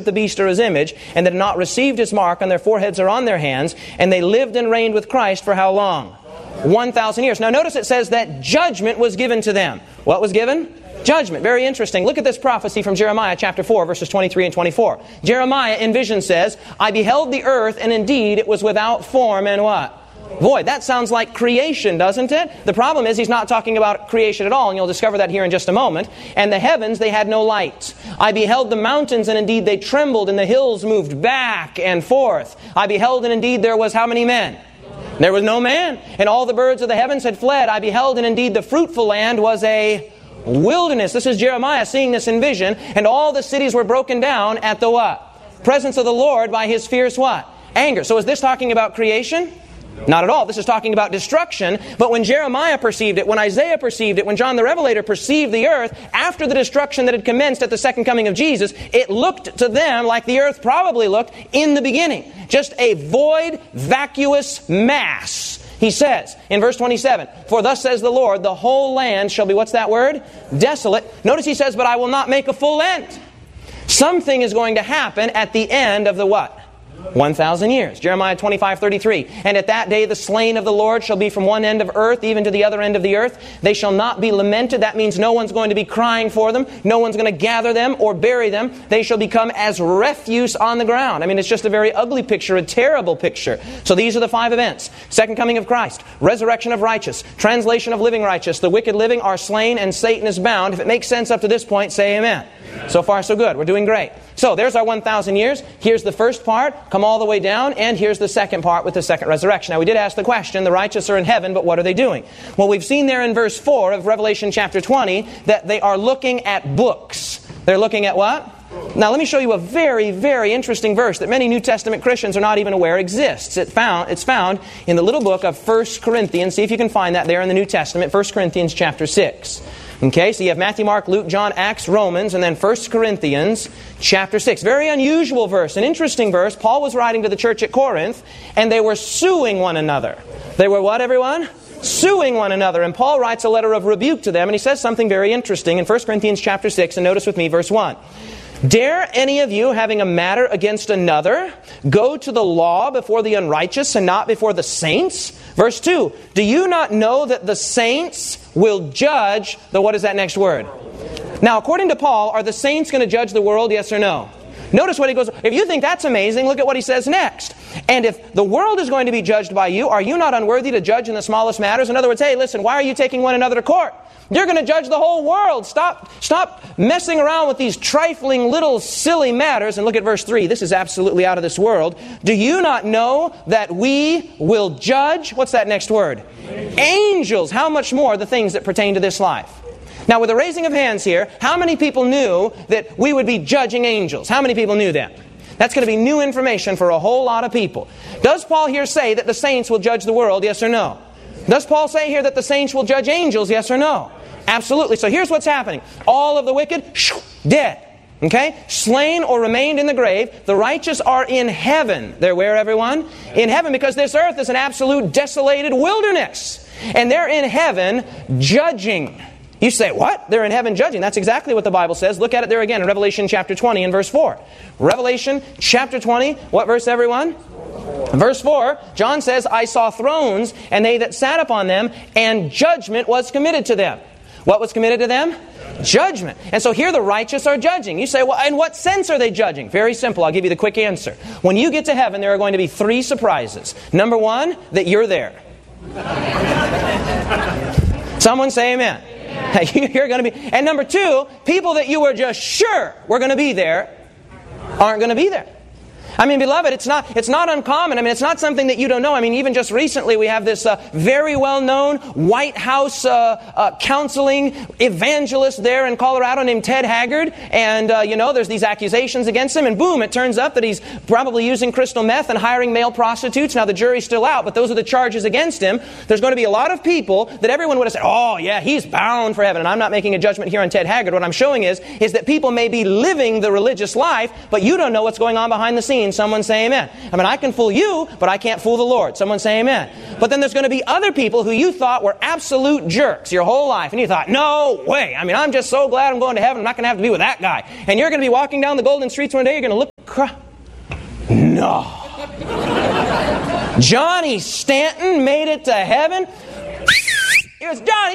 the beast or his image, and that had not received his mark on their foreheads or on their hands, and they lived and reigned with Christ for how long? 1,000 years. Now notice it says that judgment was given to them. What was given? Judgment. Very interesting. Look at this prophecy from Jeremiah chapter 4, verses 23 and 24. Jeremiah in vision says, I beheld the earth, and indeed it was without form and what? Void. That sounds like creation, doesn't it? The problem is he's not talking about creation at all, and you'll discover that here in just a moment. And the heavens, they had no light. I beheld the mountains, and indeed they trembled, and the hills moved back and forth. I beheld, and indeed there was how many men? There was no man. And all the birds of the heavens had fled. I beheld, and indeed the fruitful land was a wilderness. This is Jeremiah seeing this in vision. And all the cities were broken down at the what? Presence of the Lord by His fierce what? Anger. So is this talking about creation? Not at all. This is talking about destruction. But when Jeremiah perceived it, when Isaiah perceived it, when John the Revelator perceived the earth, after the destruction that had commenced at the second coming of Jesus, it looked to them like the earth probably looked in the beginning. Just a void, vacuous mass. He says in verse 27, For thus says the Lord, the whole land shall be, what's that word? Desolate. Notice he says, But I will not make a full end. Something is going to happen at the end of the what? 1,000 years. Jeremiah 25:33. And at that day the slain of the Lord shall be from one end of earth even to the other end of the earth. They shall not be lamented. That means no one's going to be crying for them. No one's going to gather them or bury them. They shall become as refuse on the ground. I mean, it's just a very ugly picture, a terrible picture. So these are the 5 events. Second coming of Christ. Resurrection of righteous. Translation of living righteous. The wicked living are slain and Satan is bound. If it makes sense up to this point, say amen. So far, so good. We're doing great. So there's our 1,000 years. Here's the first part. Come all the way down. And here's the second part with the second resurrection. Now, we did ask the question, the righteous are in heaven, but what are they doing? Well, we've seen there in verse 4 of Revelation chapter 20 that they are looking at books. They're looking at what? Now, let me show you a very, very interesting verse that many New Testament Christians are not even aware exists. It's found in the little book of 1 Corinthians. See if you can find that there in the New Testament, 1 Corinthians chapter 6. Okay, so you have Matthew, Mark, Luke, John, Acts, Romans, and then 1 Corinthians chapter 6. Very unusual verse, an interesting verse. Paul was writing to the church at Corinth, and they were suing one another. They were what, everyone? Suing one another. And Paul writes a letter of rebuke to them, and he says something very interesting in 1 Corinthians chapter 6, and notice with me verse 1. Dare any of you, having a matter against another, go to the law before the unrighteous and not before the saints? Verse 2, do you not know that the saints will judge the, what is that next word? Now, according to Paul, are the saints going to judge the world, yes or no? Notice what he goes, if you think that's amazing, look at what he says next. And if the world is going to be judged by you, are you not unworthy to judge in the smallest matters? In other words, hey, listen, why are you taking one another to court? You're going to judge the whole world. Stop messing around with these trifling little silly matters. And look at verse 3. This is absolutely out of this world. Do you not know that we will judge? What's that next word? Angels. How much more the things that pertain to this life? Now, with a raising of hands here, how many people knew that we would be judging angels? How many people knew that? That's going to be new information for a whole lot of people. Does Paul here say that the saints will judge the world, yes or no? Does Paul say here that the saints will judge angels, yes or no? Absolutely. So here's what's happening. All of the wicked, dead. Okay? Slain or remained in the grave. The righteous are in heaven. They're where, everyone? In heaven, because this earth is an absolute desolated wilderness. And they're in heaven judging. You say, what? They're in heaven judging. That's exactly what the Bible says. Look at it there again in Revelation chapter 20 and verse 4. Revelation chapter 20. What verse, everyone? Verse 4, John says, I saw thrones, and they that sat upon them, and judgment was committed to them. What was committed to them? Judgment. And so here the righteous are judging. You say, well, in what sense are they judging? Very simple. I'll give you the quick answer. When you get to heaven, there are going to be 3 surprises. Number 1, that you're there. Someone say amen. You're going to be. And number 2, people that you were just sure were going to be there aren't going to be there. I mean, beloved, it's not uncommon. I mean, it's not something that you don't know. I mean, even just recently we have this very well-known White House counseling evangelist there in Colorado named Ted Haggard. And, there's these accusations against him. And boom, it turns up that he's probably using crystal meth and hiring male prostitutes. Now, the jury's still out, but those are the charges against him. There's going to be a lot of people that everyone would have said, oh, yeah, he's bound for heaven. And I'm not making a judgment here on Ted Haggard. What I'm showing is that people may be living the religious life, but you don't know what's going on behind the scenes. Someone say amen. I mean, I can fool you, but I can't fool the Lord. Someone say amen. But then there's going to be other people who you thought were absolute jerks your whole life. And you thought, no way. I mean, I'm just so glad I'm going to heaven. I'm not going to have to be with that guy. And you're going to be walking down the golden streets one day. You're going to look No. Johnny Stanton made it to heaven. He goes, Johnny,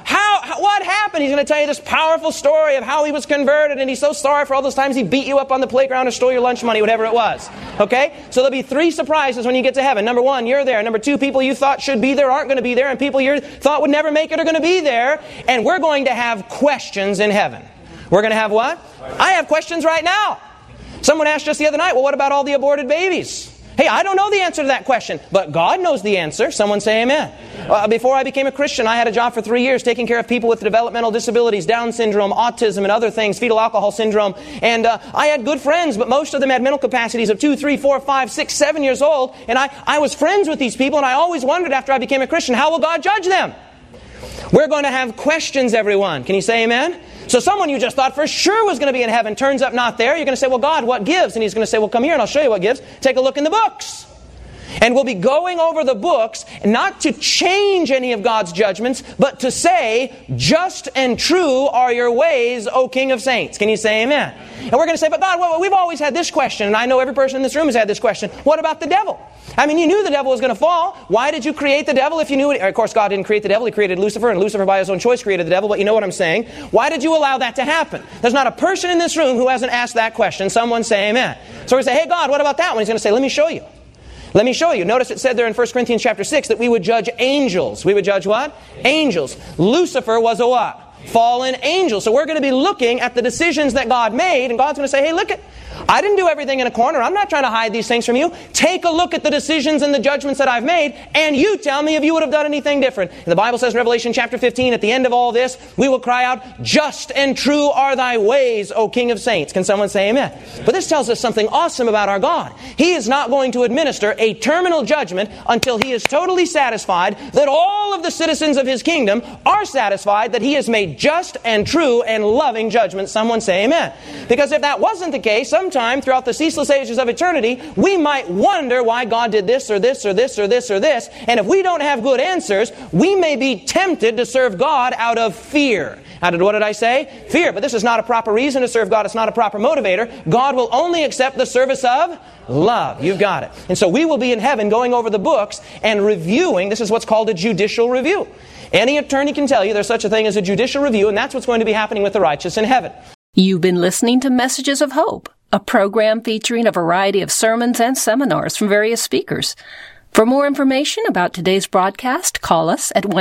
what happened? He's going to tell you this powerful story of how he was converted, and he's so sorry for all those times he beat you up on the playground or stole your lunch money, whatever it was. Okay? So there'll be 3 surprises when you get to heaven. Number 1, you're there. Number 2, people you thought should be there aren't going to be there, and people you thought would never make it are going to be there. And we're going to have questions in heaven. We're going to have what? I have questions right now. Someone asked just the other night, well, what about all the aborted babies? Hey, I don't know the answer to that question, but God knows the answer. Someone say amen. Before I became a Christian, I had a job for 3 years taking care of people with developmental disabilities, Down syndrome, autism, and other things, fetal alcohol syndrome. And I had good friends, but most of them had mental capacities of 2, 3, 4, 5, 6, 7 years old. And I was friends with these people, and I always wondered after I became a Christian, how will God judge them? We're going to have questions, everyone. Can you say amen? So someone you just thought for sure was going to be in heaven turns up not there. You're going to say, well, God, what gives? And He's going to say, well, come here and I'll show you what gives. Take a look in the books. And we'll be going over the books, not to change any of God's judgments, but to say, just and true are your ways, O King of Saints. Can you say amen? And we're going to say, but God, well, we've always had this question, and I know every person in this room has had this question. What about the devil? I mean, you knew the devil was going to fall. Why did you create the devil if you knew it? Of course, God didn't create the devil. He created Lucifer, and Lucifer by his own choice created the devil, but you know what I'm saying. Why did you allow that to happen? There's not a person in this room who hasn't asked that question. Someone say amen. So we're going to say, hey, God, what about that one? He's going to say, let me show you. Let me show you. Notice it said there in 1 Corinthians chapter 6 that we would judge angels. We would judge what? Angels. Lucifer was a what? Fallen angel. So we're going to be looking at the decisions that God made, and God's going to say, hey, look it. I didn't do everything in a corner. I'm not trying to hide these things from you. Take a look at the decisions and the judgments that I've made, and you tell me if you would have done anything different. And the Bible says in Revelation chapter 15, at the end of all this, we will cry out, just and true are thy ways, O King of Saints. Can someone say amen? But this tells us something awesome about our God. He is not going to administer a terminal judgment until He is totally satisfied that all of the citizens of His kingdom are satisfied that He has made just and true and loving judgments. Someone say amen. Because if that wasn't the case, sometime throughout the ceaseless ages of eternity, we might wonder why God did this or this or this or this or this. And if we don't have good answers, we may be tempted to serve God out of fear. What did I say? Fear. But this is not a proper reason to serve God. It's not a proper motivator. God will only accept the service of love. You've got it. And so we will be in heaven going over the books and reviewing. This is what's called a judicial review. Any attorney can tell you there's such a thing as a judicial review, and that's what's going to be happening with the righteous in heaven. You've been listening to Messages of Hope, a program featuring a variety of sermons and seminars from various speakers. For more information about today's broadcast, call us at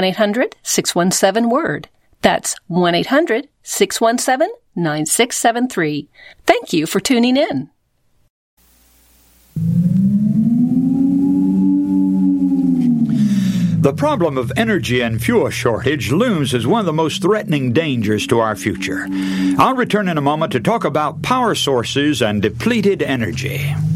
1-800-617-WORD. That's 1-800-617-9673. Thank you for tuning in. The problem of energy and fuel shortage looms as one of the most threatening dangers to our future. I'll return in a moment to talk about power sources and depleted energy.